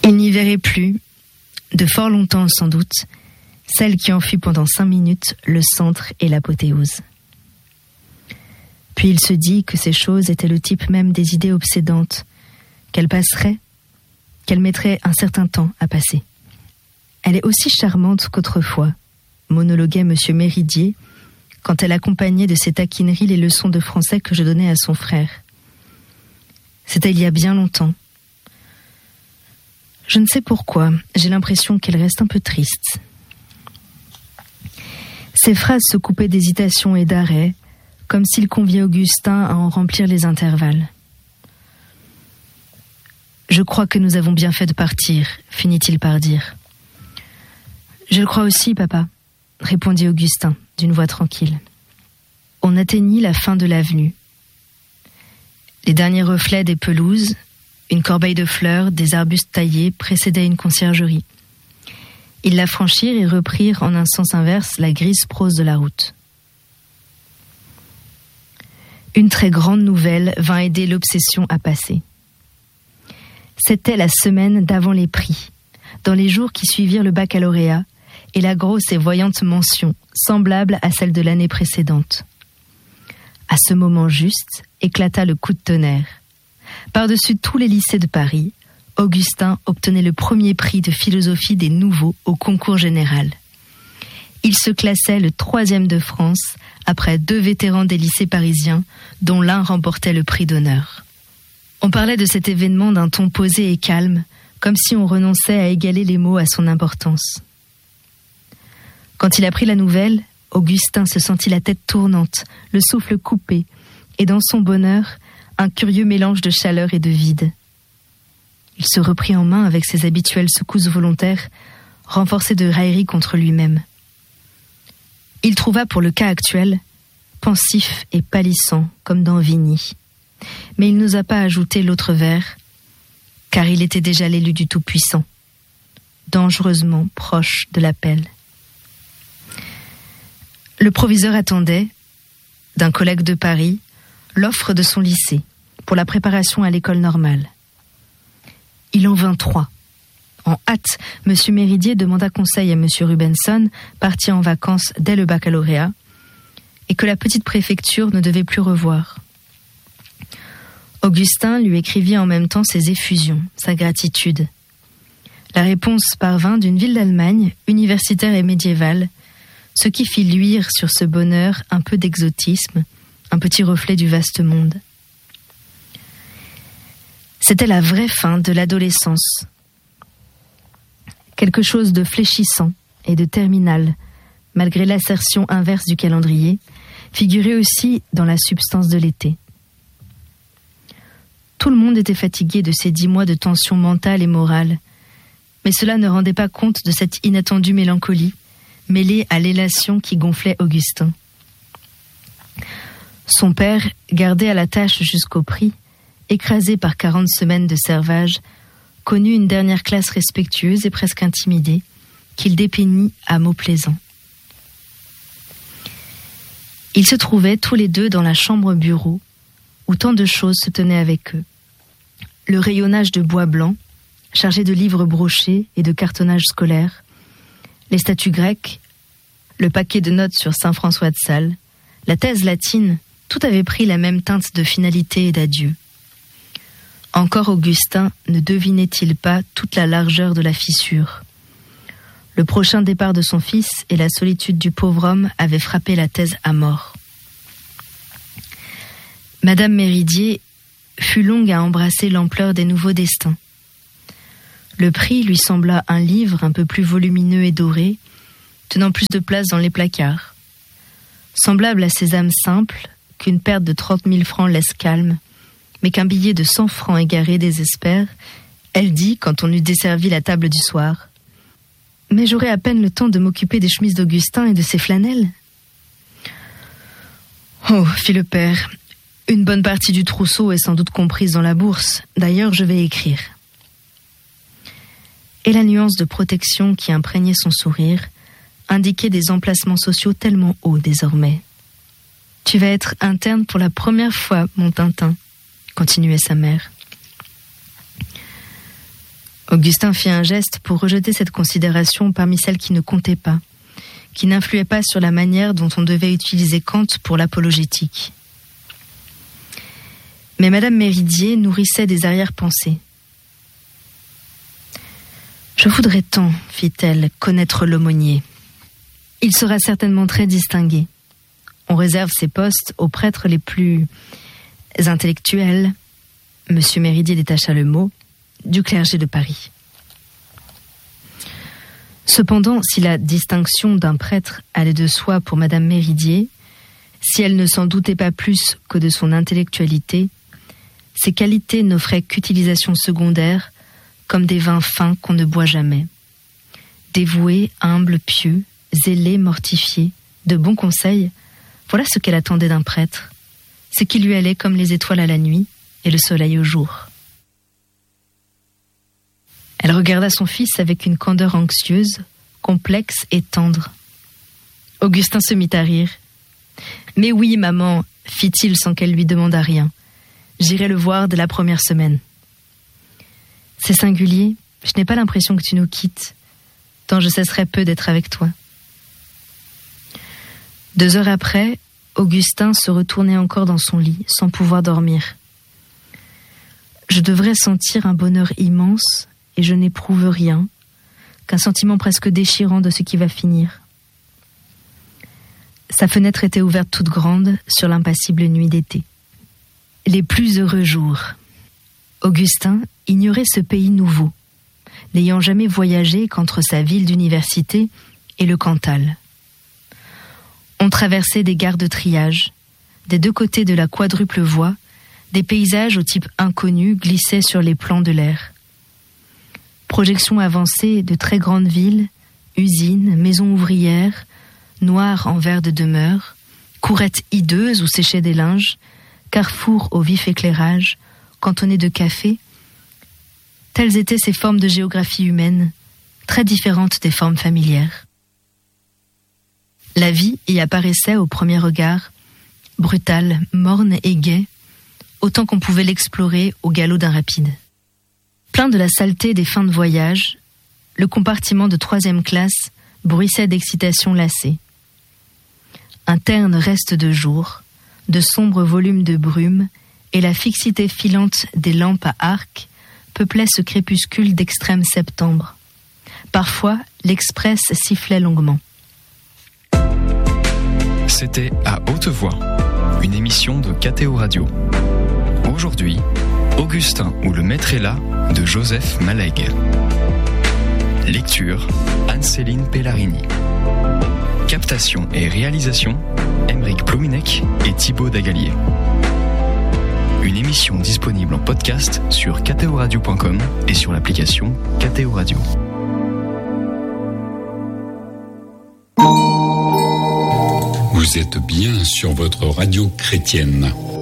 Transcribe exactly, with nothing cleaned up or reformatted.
Il n'y verrait plus, de fort longtemps sans doute, celle qui en fut pendant cinq minutes le centre et l'apothéose. Puis il se dit que ces choses étaient le type même des idées obsédantes, qu'elles passeraient, qu'elles mettraient un certain temps à passer. Elle est aussi charmante qu'autrefois, monologuait M. Méridier, quand elle accompagnait de ses taquineries les leçons de français que je donnais à son frère. C'était il y a bien longtemps. Je ne sais pourquoi, j'ai l'impression qu'elle reste un peu triste. Ses phrases se coupaient d'hésitation et d'arrêt, comme s'il conviait Augustin à en remplir les intervalles. « Je crois que nous avons bien fait de partir », finit-il par dire. « Je le crois aussi, papa », répondit Augustin, d'une voix tranquille. On atteignit la fin de l'avenue. Les derniers reflets des pelouses, une corbeille de fleurs, des arbustes taillés précédaient une conciergerie. Ils la franchirent et reprirent en un sens inverse la grise prose de la route. Une très grande nouvelle vint aider l'obsession à passer. C'était la semaine d'avant les prix, dans les jours qui suivirent le baccalauréat, et la grosse et voyante mention, semblable à celle de l'année précédente. À ce moment juste, éclata le coup de tonnerre. Par-dessus tous les lycées de Paris, Augustin obtenait le premier prix de philosophie des nouveaux au concours général. Il se classait le troisième de France, après deux vétérans des lycées parisiens, dont l'un remportait le prix d'honneur. On parlait de cet événement d'un ton posé et calme, comme si on renonçait à égaler les mots à son importance. Quand il apprit la nouvelle, Augustin se sentit la tête tournante, le souffle coupé, et dans son bonheur, un curieux mélange de chaleur et de vide. Il se reprit en main avec ses habituelles secousses volontaires, renforcées de raillerie contre lui-même. Il trouva pour le cas actuel, pensif et pâlissant comme dans Vigny. Mais il n'osa pas ajouter l'autre vers, car il était déjà l'élu du Tout-Puissant, dangereusement proche de l'appel. Le proviseur attendait, d'un collègue de Paris, l'offre de son lycée pour la préparation à l'école normale. Il en vint trois. En hâte, M. Méridier demanda conseil à M. Rubenson, parti en vacances dès le baccalauréat, et que la petite préfecture ne devait plus revoir. Augustin lui écrivit en même temps ses effusions, sa gratitude. La réponse parvint d'une ville d'Allemagne, universitaire et médiévale, ce qui fit luire sur ce bonheur un peu d'exotisme, un petit reflet du vaste monde. C'était la vraie fin de l'adolescence. Quelque chose de fléchissant et de terminal, malgré l'assertion inverse du calendrier, figurait aussi dans la substance de l'été. Tout le monde était fatigué de ces dix mois de tension mentale et morale, mais cela ne rendait pas compte de cette inattendue mélancolie, mêlée à l'élation qui gonflait Augustin. Son père, gardé à la tâche jusqu'au prix, écrasé par quarante semaines de servage, connut une dernière classe respectueuse et presque intimidée, qu'il dépeignit à mots plaisants. Ils se trouvaient tous les deux dans la chambre-bureau, où tant de choses se tenaient avec eux. Le rayonnage de bois blanc, chargé de livres brochés et de cartonnage scolaire, les statues grecques, le paquet de notes sur saint François de Sales, la thèse latine, tout avait pris la même teinte de finalité et d'adieu. Encore Augustin ne devinait-il pas toute la largeur de la fissure. Le prochain départ de son fils et la solitude du pauvre homme avaient frappé la thèse à mort. Madame Méridier fut longue à embrasser l'ampleur des nouveaux destins. Le prix lui sembla un livre un peu plus volumineux et doré, tenant plus de place dans les placards. Semblable à ces âmes simples, qu'une perte de trente mille francs laisse calme, mais qu'un billet de cent francs égaré désespère, elle dit, quand on eut desservi la table du soir, « Mais j'aurai à peine le temps de m'occuper des chemises d'Augustin et de ses flanelles. » « Oh, fit le père, une bonne partie du trousseau est sans doute comprise dans la bourse. D'ailleurs, je vais écrire. » Et la nuance de protection qui imprégnait son sourire indiquait des emplacements sociaux tellement hauts désormais. « Tu vas être interne pour la première fois, mon Tintin, » continuait sa mère. Augustin fit un geste pour rejeter cette considération parmi celles qui ne comptaient pas, qui n'influaient pas sur la manière dont on devait utiliser Kant pour l'apologétique. Mais Madame Méridier nourrissait des arrière-pensées. « Je voudrais tant, fit-elle, connaître l'aumônier. Il sera certainement très distingué. On réserve ses postes aux prêtres les plus intellectuels. » Monsieur Méridier détacha le mot, du clergé de Paris. Cependant, si la distinction d'un prêtre allait de soi pour Madame Méridier, si elle ne s'en doutait pas plus que de son intellectualité, ces qualités n'offraient qu'utilisation secondaire, comme des vins fins qu'on ne boit jamais. Dévoué, humble, pieux, zélé, mortifié, de bons conseils, voilà ce qu'elle attendait d'un prêtre, ce qui lui allait comme les étoiles à la nuit et le soleil au jour. Elle regarda son fils avec une candeur anxieuse, complexe et tendre. Augustin se mit à rire. « Mais oui, maman, fit-il sans qu'elle lui demandât rien. J'irai le voir dès la première semaine. » « C'est singulier, je n'ai pas l'impression que tu nous quittes, tant je cesserai peu d'être avec toi. » Deux heures après, Augustin se retournait encore dans son lit, sans pouvoir dormir. « Je devrais sentir un bonheur immense, et je n'éprouve rien, qu'un sentiment presque déchirant de ce qui va finir. » Sa fenêtre était ouverte toute grande sur l'impassible nuit d'été. Les plus heureux jours. Augustin ignorait ce pays nouveau, n'ayant jamais voyagé qu'entre sa ville d'université et le Cantal. On traversait des gares de triage. Des deux côtés de la quadruple voie, des paysages au type inconnu glissaient sur les plans de l'air. Projections avancées de très grandes villes, usines, maisons ouvrières, noires en verre de demeure, courettes hideuses où séchaient des linges, carrefours au vif éclairage, cantonnés de cafés. Telles étaient ces formes de géographie humaine, très différentes des formes familières. La vie y apparaissait au premier regard, brutale, morne et gaie, autant qu'on pouvait l'explorer au galop d'un rapide. Plein de la saleté des fins de voyage, le compartiment de troisième classe bruissait d'excitation lassée. Un terne reste de jour, de sombres volumes de brume et la fixité filante des lampes à arc peuplaient ce crépuscule d'extrême septembre. Parfois, l'express sifflait longuement. C'était À Haute Voix, une émission de K T O Radio. Aujourd'hui, Augustin ou le maître est là de Joseph Malègue. Lecture, Anne-Céline Pellarini. Captation et réalisation, Aymeric Plouminec et Thibaut Dagalier. Une émission disponible en podcast sur k t o radio point com et sur l'application K T O Radio. Vous êtes bien sur votre radio chrétienne.